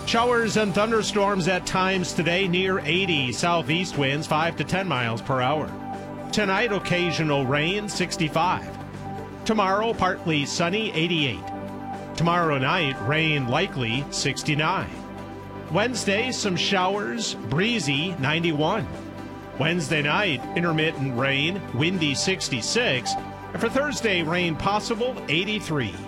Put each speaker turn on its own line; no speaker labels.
Showers and thunderstorms at times today, near 80. Southeast winds 5 to 10 miles per hour. Tonight, occasional rain, 65. Tomorrow, partly sunny, 88. Tomorrow night, rain likely, 69. Wednesday, some showers, breezy, 91. Wednesday night, intermittent rain, windy, 66. And for Thursday, rain possible, 83.